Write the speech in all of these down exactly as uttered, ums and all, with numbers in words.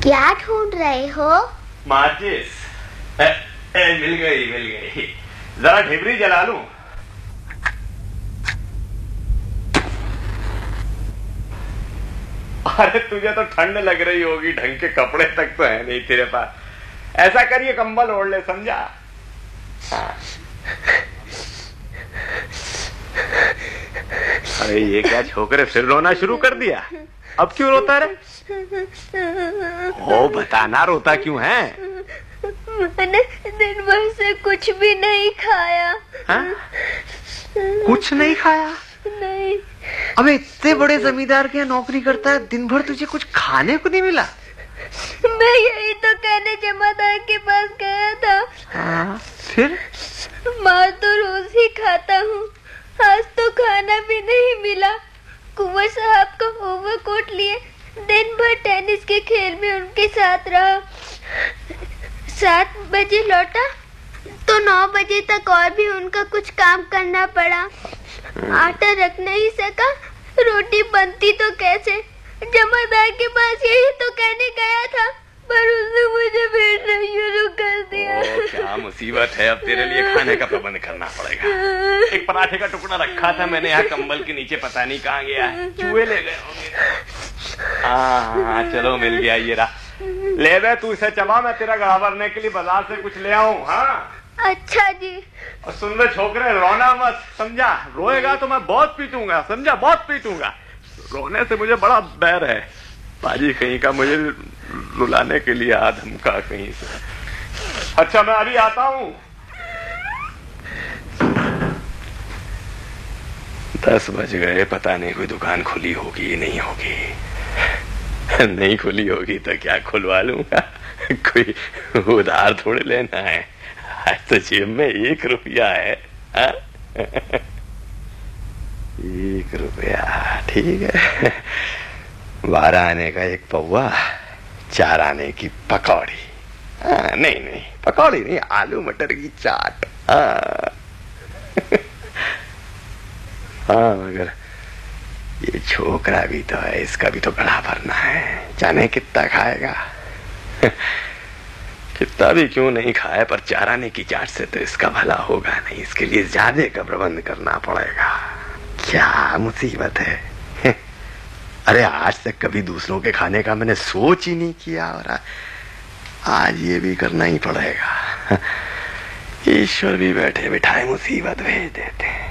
क्या ढूंढ रहे हो? माचिस। ए, ए, मिल गई मिल गई। जरा ढिबरी जला लूं? अरे तुझे तो ठंड लग रही होगी, ढंग के कपड़े तक तो है नहीं तेरे पास। ऐसा करिए कंबल ओढ़ ले, समझा? अरे ये क्या छोकरे, फिर रोना शुरू कर दिया? अब क्यों रोता रे? ओ बताना, रोता क्यों है? मैंने दिन भर से कुछ भी नहीं खाया। हा? कुछ नहीं खाया? नहीं। अबे इतने बड़े जमींदार के नौकरी करता है, दिन भर तुझे कुछ खाने को नहीं मिला? मैं यही तो कहने जमादार के पास गया था। हाँ, फिर? मार तो रोज ही खाता हूँ, आज तो खाना भी नहीं मिला। कुंवर साहब का ओवरकोट लिए दिन भर टेनिस के खेल में उनके साथ रहा। सात बजे लौटा तो नौ बजे तक और भी उनका कुछ काम करना पड़ा। आटा रख नहीं सका, रोटी बनती तो कैसे। जमादार के पास यही तो कहने गया था, पर उसने मुझे भेजना शुरू कर दिया। ओ, क्या मुसीबत है, अब तेरे लिए खाने का प्रबंध करना पड़ेगा। एक पराठे का टुकड़ा रखा था मैंने यहाँ कंबल के नीचे, पता नहीं कहाँ गया है, चूहे ले गए होंगे। हाँ हाँ चलो मिल गया, ये रहा। ले दे तू इसे, चबा, मैं तेरा गला भरने के लिए बाजार से कुछ ले आऊं। हाँ अच्छा जी। और सुन ले छोकरे, रोना मत, समझा? रोएगा तो मैं बहुत पीटूंगा, समझा? बहुत पीटूंगा। रोने से मुझे बड़ा बैर है। बाजी कहीं का मुझे रुलाने के लिए आ धमका कहीं से। अच्छा मैं अभी आता हूं। दस बज गए, पता नहीं कोई दुकान खुली होगी नहीं होगी। नहीं खुली होगी तो क्या खुलवा लूंगा, कोई उधार थोड़े लेना है। आज तो जेब में एक रुपया है। हा? एक रुपया ठीक है। बारह आने का एक पौवा, चार आने की पकौड़ी। हाँ, नहीं नहीं पकौड़ी नहीं, आलू मटर की चाट। हाँ हाँ मगर ये छोकरा भी तो है, इसका भी तो गला भरना है। जाने कितना खाएगा। कितना भी क्यों नहीं खाए, पर चार आने की चाट से तो इसका भला होगा नहीं। इसके लिए ज्यादा का प्रबंध करना पड़ेगा। क्या मुसीबत है। अरे आज तक कभी दूसरों के खाने का मैंने सोच ही नहीं किया, और आज ये भी करना ही पड़ेगा। ईश्वर भी बैठे बिठाए मुसीबत भेज देते हैं।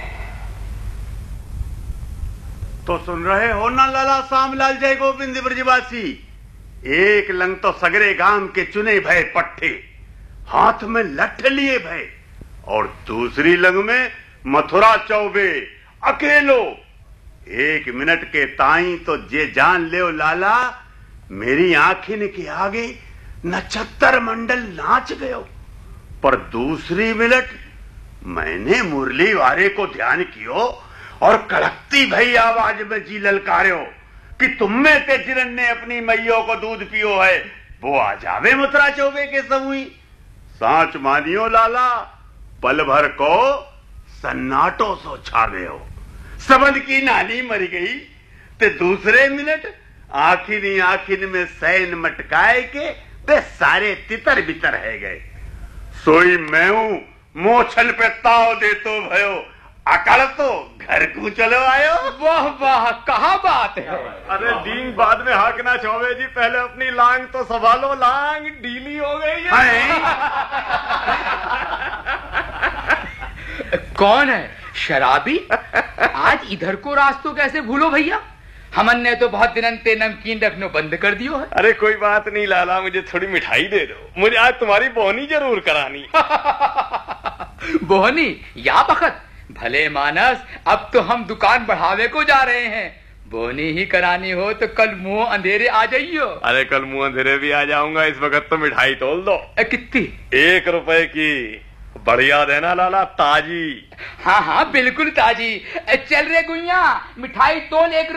तो सुन रहे हो ना लाला सामलाल जय गोविंद ब्रजवासी, एक लंग तो सगरे गांव के चुने भय पट्टे हाथ में लठ लिए भय, और दूसरी लंग में मथुरा चौबे अकेलो। एक मिनट के ताई तो जे जान ले लाला, मेरी आंखिन के आगे नक्षत्र मंडल नाच गयो। पर दूसरी मिनट मैंने मुरली वारे को ध्यान कियो और कड़कती भई आवाज में जी ललकार्यो कि तुम में ते जिरन ने अपनी मैयों को दूध पियो है, वो आ जावे मथुरा चौबे के समूही। सांच मानियो लाला, पल भर को सन्नाटो सो छा गयो। सबद की नानी मर गई, ते दूसरे मिनट आखिरी आखिर में सैन मटकाए के ते सारे तितर बितर है गए। सोई मैं हूं मोछल पे ताव दे तो भयो, अकड़ तो घर को चलो आयो। वाह वाह, कहा बात है। अरे दीन बाद में हाकना चौबे जी, पहले अपनी लांग तो संभालो, लांग ढीली हो गई है। कौन है शराबी? आज इधर को रास्तों कैसे भूलो भैया, हमन ने तो बहुत दिनन ते नमकीन रखनो बंद कर दियो है। अरे कोई बात नहीं लाला, मुझे थोड़ी मिठाई दे दो, मुझे आज तुम्हारी बोहनी जरूर करानी। बोहनी या बखत, भले मानस, अब तो हम दुकान बढ़ावे को जा रहे हैं। बोहनी ही करानी हो तो कल मुंह अंधेरे आ जाइयो। अरे कल मुंह अंधेरे भी आ जाऊंगा, इस वक्त तो मिठाई तोल दो। कितनी? एक रुपए की, बढ़िया देना लाला, ताजी। हाँ हाँ बिल्कुल ताजी। चल रे गुइया, मिठाई तोल एक